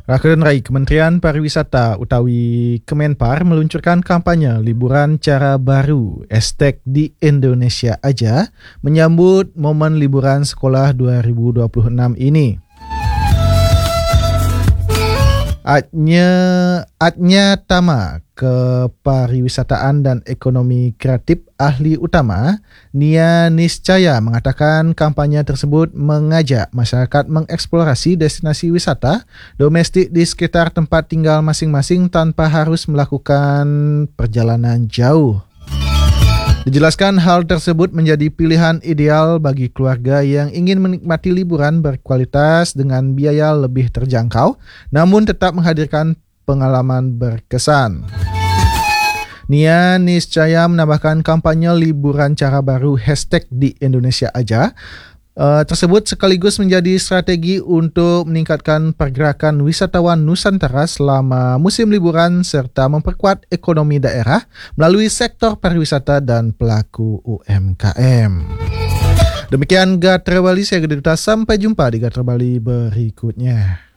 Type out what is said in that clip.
Rakeun Rai Kementerian Pariwisata utawi Kemenpar meluncurkan kampanye liburan cara baru di Indonesia aja menyambut momen liburan sekolah 2026 ini. Adnya Tama Kepariwisataan dan Ekonomi Kreatif Ahli Utama Nia Niscaya mengatakan kampanye tersebut mengajak masyarakat mengeksplorasi destinasi wisata domestik di sekitar tempat tinggal masing-masing tanpa harus melakukan perjalanan jauh. Dijelaskan hal tersebut menjadi pilihan ideal bagi keluarga yang ingin menikmati liburan berkualitas dengan biaya lebih terjangkau, namun tetap menghadirkan pengalaman berkesan. Nia Niscaya menambahkan kampanye liburan cara baru di Indonesia aja tersebut sekaligus menjadi strategi untuk meningkatkan pergerakan wisatawan Nusantara selama musim liburan serta memperkuat ekonomi daerah melalui sektor pariwisata dan pelaku UMKM. Demikian Gatra Bali, saya Gede Duta. Sampai jumpa di Gatra Bali berikutnya.